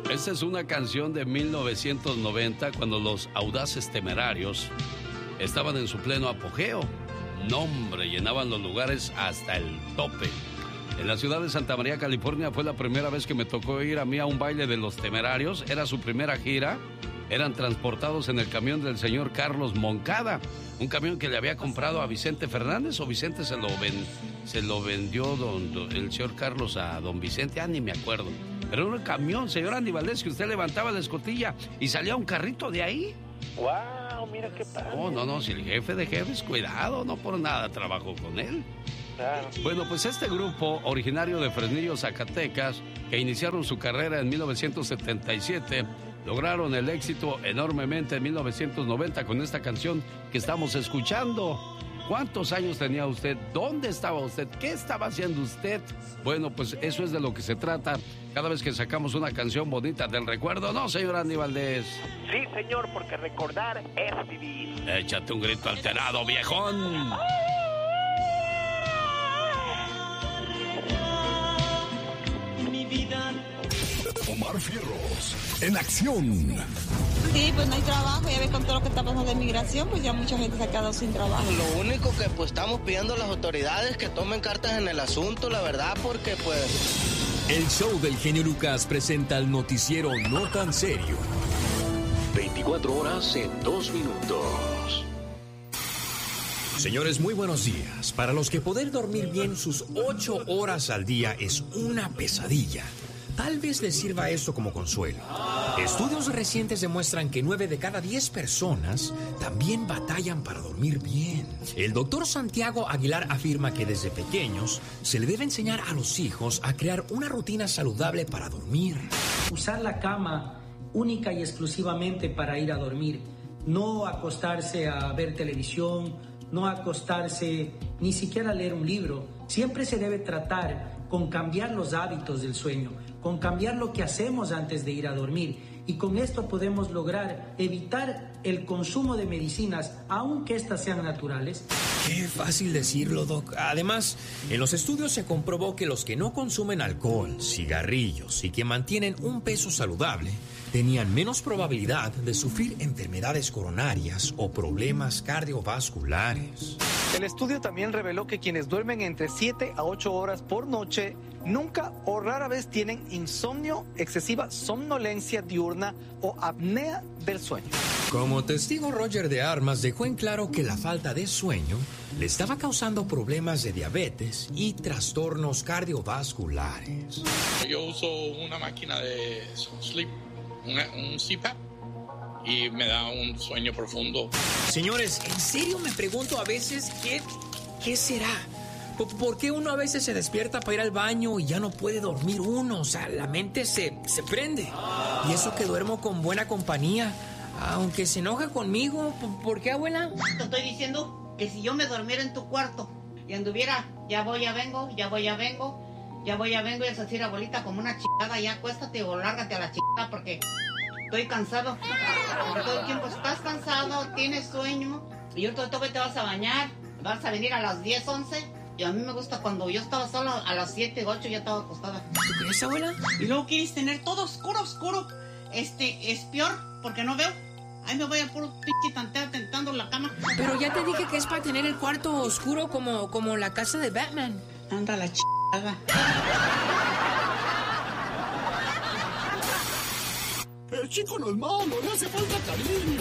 Esta es una canción de 1990 cuando los Audaces Temerarios estaban en su pleno apogeo. No, hombre, llenaban los lugares hasta el tope. En la ciudad de Santa María, California, fue la primera vez que me tocó ir a mí a un baile de los Temerarios. Era su primera gira. Eran transportados en el camión del señor Carlos Moncada, un camión que le había comprado a Vicente Fernández, o Vicente se lo vendió el señor Carlos a don Vicente, ni me acuerdo. Pero era un camión, señor Andy Valdés, que usted levantaba la escotilla y salía un carrito de ahí. ¡Wow! Mira qué padre. No, si el jefe de jefes, cuidado, no por nada trabajó con él. Claro. Bueno, pues este grupo, originario de Fresnillo, Zacatecas, que iniciaron su carrera en 1977, lograron el éxito enormemente en 1990 con esta canción que estamos escuchando. ¿Cuántos años tenía usted? ¿Dónde estaba usted? ¿Qué estaba haciendo usted? Bueno, pues eso es de lo que se trata cada vez que sacamos una canción bonita del recuerdo, ¿no, señor Andy Valdés? Sí, señor, porque recordar es vivir. Échate un grito alterado, viejón. Mi vida. Omar Fierros, en acción. Sí, pues no hay trabajo, ya ves con todo lo que está pasando de migración, pues ya mucha gente se ha quedado sin trabajo. Lo único que pues estamos pidiendo a las autoridades que tomen cartas en el asunto, la verdad, porque pues... El show del genio Lucas presenta el noticiero No Tan Serio. 24 horas en 2 minutos. Señores, muy buenos días. Para los que poder dormir bien sus 8 horas al día es una pesadilla, tal vez les sirva esto como consuelo. Estudios recientes demuestran que 9 de cada 10 personas también batallan para dormir bien. El doctor Santiago Aguilar afirma que desde pequeños se le debe enseñar a los hijos a crear una rutina saludable para dormir. Usar la cama única y exclusivamente para ir a dormir. No acostarse a ver televisión, no acostarse ni siquiera a leer un libro. Siempre se debe tratar con cambiar los hábitos del sueño, con cambiar lo que hacemos antes de ir a dormir. Y con esto podemos lograr evitar el consumo de medicinas, aunque éstas sean naturales. Qué fácil decirlo, Doc. Además, en los estudios se comprobó que los que no consumen alcohol, cigarrillos y que mantienen un peso saludable tenían menos probabilidad de sufrir enfermedades coronarias o problemas cardiovasculares. El estudio también reveló que quienes duermen entre 7 a 8 horas por noche nunca o rara vez tienen insomnio, excesiva somnolencia diurna o apnea del sueño. Como testigo, Roger de Armas dejó en claro que la falta de sueño le estaba causando problemas de diabetes y trastornos cardiovasculares. Yo uso una máquina de sleep, un CPAP, y me da un sueño profundo. Señores, en serio me pregunto a veces ¿qué será? ¿Por qué uno a veces se despierta para ir al baño y ya no puede dormir uno? O sea, la mente se prende. Y eso que duermo con buena compañía, aunque se enoja conmigo. ¿Por qué, abuela? Te estoy diciendo que si yo me durmiera en tu cuarto y anduviera, ya voy, ya vengo, y es decir, abuelita, como una chingada, ya acuéstate o lárgate a la chingada porque estoy cansado. Porque todo el tiempo estás cansado, tienes sueño, y yo todavía te vas a bañar, vas a venir a las 10, 11... Y a mí me gusta cuando yo estaba sola, a las 7, 8 ya estaba acostada. ¿Tú crees, abuela? Y luego quieres tener todo oscuro. Es peor, porque no veo. Ahí me voy a puro pinche tanteo tentando la cama. Pero ya te dije que es para tener el cuarto oscuro como la casa de Batman. Anda la chingada. El chico no es malo, le hace falta cariño.